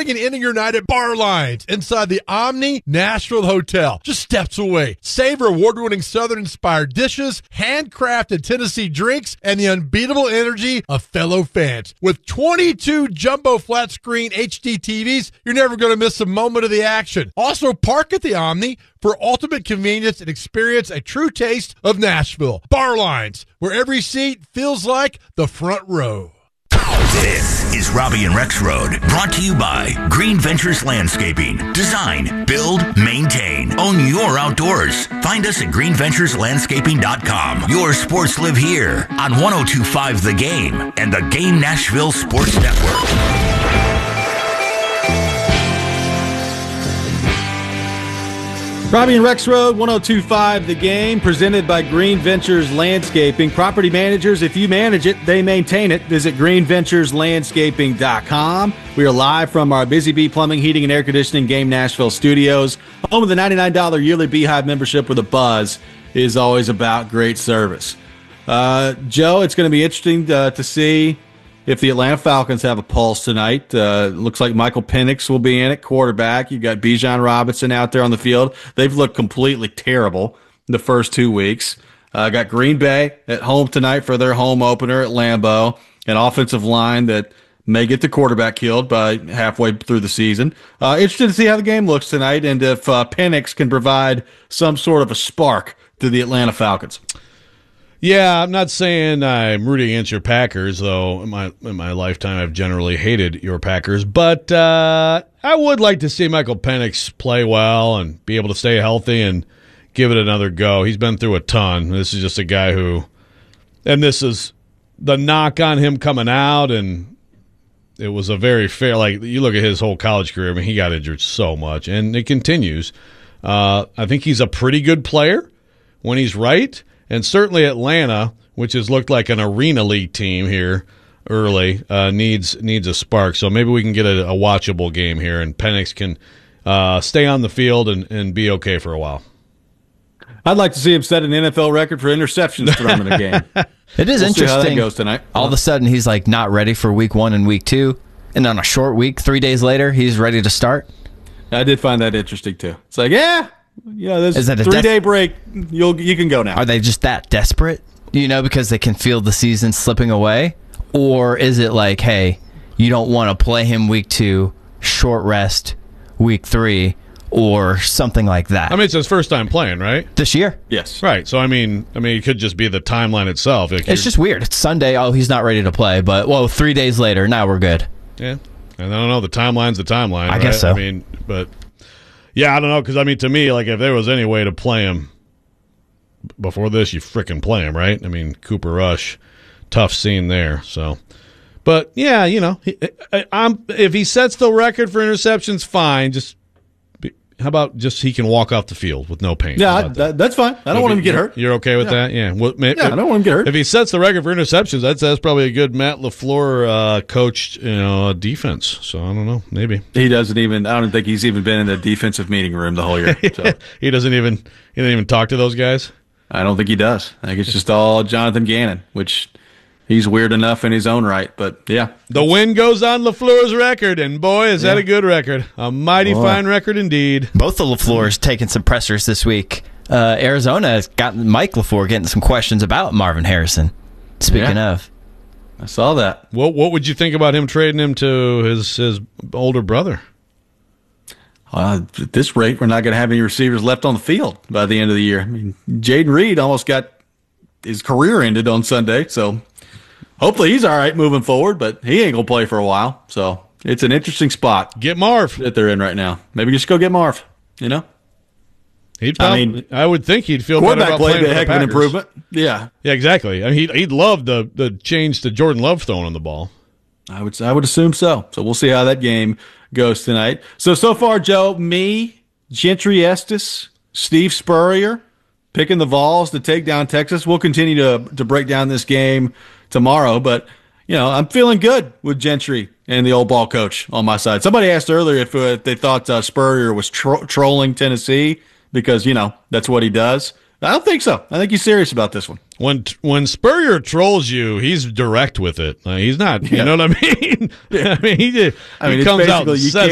starting and ending your night at Bar Lines inside the Omni Nashville Hotel, just steps away. Savor award-winning Southern-inspired dishes, handcrafted Tennessee drinks, and the unbeatable energy of fellow fans. With 22 jumbo flat-screen HD TVs, you're never going to miss a moment of the action. Also, park at the Omni for ultimate convenience and experience a true taste of Nashville. Bar Lines, where every seat feels like the front row. This is Robbie and Rex Road, brought to you by Green Ventures Landscaping. Design, build, maintain. Own your outdoors. Find us at greenventureslandscaping.com. Your sports live here on 102.5 The Game and the Game Nashville Sports Network. Robbie and Rex Road, 102.5 The Game, presented by Green Ventures Landscaping. Property managers, if you manage it, they maintain it. Visit greenventureslandscaping.com. We are live from our Busy Bee Plumbing, Heating, and Air Conditioning Game Nashville studios. Home of the $99 yearly Beehive membership with a buzz is always about great service. Joe, it's going to be interesting to see if the Atlanta Falcons have a pulse tonight. Looks like Michael Penix will be in at quarterback. You've got Bijan Robinson out there on the field. They've looked completely terrible the first 2 weeks. Got Green Bay at home tonight for their home opener at Lambeau. An offensive line that may get the quarterback killed by halfway through the season. Interested to see how the game looks tonight and if Penix can provide some sort of a spark to the Atlanta Falcons. Yeah, I'm not saying I'm rooting against your Packers, though in my lifetime I've generally hated your Packers. But I would like to see Michael Penix play well and be able to stay healthy and give it another go. He's been through a ton. This is just a guy who – and this is the knock on him coming out, and it was a very fair – like, you look at his whole college career, I mean, he got injured so much, and it continues. I think he's a pretty good player when he's right. And certainly Atlanta, which has looked like an arena league team here early, needs a spark. So maybe we can get a watchable game here, and Penix can stay on the field and be okay for a while. I'd like to see him set an NFL record for interceptions thrown in a game. It is interesting. See how that goes tonight. All of a sudden, he's like not ready for week 1 and week 2, and on a short week, 3 days later, he's ready to start. I did find that interesting too. It's like, this is that a 3-day break. You can go now. Are they just that desperate? Because they can feel the season slipping away, or is it like, hey, you don't want to play him week 2, short rest week 3, or something like that? I mean, it's his first time playing, right? This year? Yes. Right. So I mean, it could just be the timeline itself. Like it's just weird. It's Sunday. Oh, he's not ready to play, but 3 days later, now we're good. Yeah. And I don't know. The timeline's the timeline. I guess so. I mean, but. Yeah, I don't know, because, to me, like, if there was any way to play him before this, you frickin' play him, right? I mean, Cooper Rush, tough scene there, so. But, yeah, if he sets the record for interceptions, fine. How about he can walk off the field with no pain? Yeah, that's fine. I don't want him to get hurt. You're okay with that? Yeah. Well, I don't want him to get hurt. If he sets the record for interceptions, that's probably a good Matt LaFleur coached defense. So I don't know, maybe he doesn't even. I don't think he's even been in the defensive meeting room the whole year. So. He didn't even talk to those guys. I don't think he does. I think it's just all Jonathan Gannon, which. He's weird enough in his own right, but yeah. The win goes on LaFleur's record, and boy, is that a good record. A mighty fine record indeed. Both the LaFleurs taking some pressers this week. Arizona has got Mike LaFleur getting some questions about Marvin Harrison. Speaking of. I saw that. What would you think about him trading him to his older brother? At this rate, we're not going to have any receivers left on the field by the end of the year. I mean, Jaden Reed almost got his career ended on Sunday, so... Hopefully he's all right moving forward, but he ain't going to play for a while. So it's an interesting spot. Get Marv. That they're in right now. Maybe just go get Marv, I would think he'd feel better about playing for the Packers. Quarterback played a heck of an improvement. Yeah. Yeah, exactly. I mean, he'd love the change to Jordan Love throwing on the ball. I would assume so. So we'll see how that game goes tonight. So far, Joe, me, Gentry Estes, Steve Spurrier, picking the Vols to take down Texas. We'll continue to break down this game tomorrow, but I'm feeling good with Gentry and the old ball coach on my side. Somebody asked earlier if they thought Spurrier was trolling Tennessee because that's what he does. I don't think so. I think he's serious about this one. When Spurrier trolls you, he's direct with it. He's not. You know what I mean? Yeah. He comes out and says